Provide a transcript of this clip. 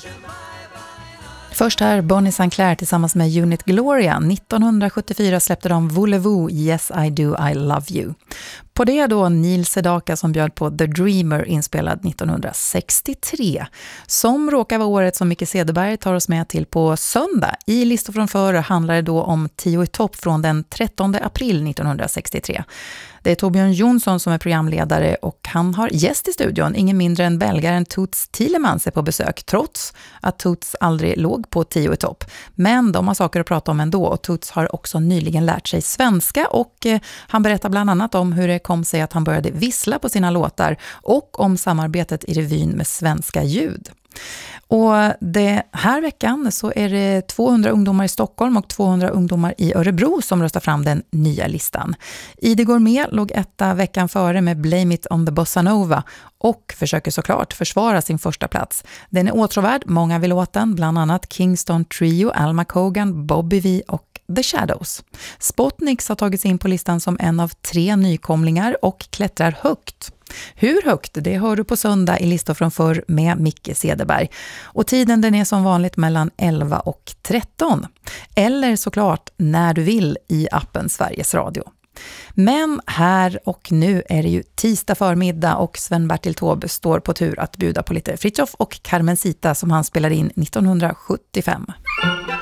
Först här Bonnie Sinclair tillsammans med Unit Gloria. 1974 släppte de Voulez-vous, Yes I Do, I Love You. På det då Neil Sedaka som bjöd på The Dreamer, inspelad 1963. Som råkar vara året som Micke Cederberg tar oss med till på söndag. I listor från förr handlar det då om 10 i topp från den 13 april 1963. Det är Torbjörn Jonsson som är programledare och han har gäst i studion. Ingen mindre än belgaren Toots Thielemans är på besök, trots att Toots aldrig låg på 10 i topp. Men de har saker att prata om ändå, och Toots har också nyligen lärt sig svenska, och han berättar bland annat om hur det kom sig att han började vissla på sina låtar och om samarbetet i revyn med svenska ljud. Och det här veckan så är det 200 ungdomar i Stockholm och 200 ungdomar i Örebro som röstar fram den nya listan. Ide Gourmet låg etta veckan före med Blame It on the Bossa Nova och försöker såklart försvara sin första plats. Den är åtråvärd, många vill åt den, bland annat Kingston Trio, Alma Cogan, Bobby V och The Shadows. Spotnix har tagit sig in på listan som en av 3 nykomlingar och klättrar högt. Hur högt, det hör du på söndag i listor från förr med Micke Cederberg. Och tiden den är som vanligt mellan 11 och 13. Eller såklart när du vill i appen Sveriges Radio. Men här och nu är det ju tisdag förmiddag och Sven-Bertil Taube står på tur att bjuda på lite Fritjof och Carmencita som han spelade in 1975.